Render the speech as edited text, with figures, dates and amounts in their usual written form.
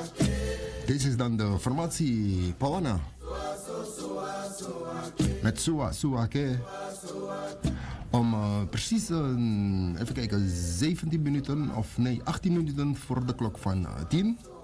Deze is dan de formatie Pawana. Met Sua Suake. Om precies, even kijken, 17 minuten, of nee, 18 minuten voor de klok van 10.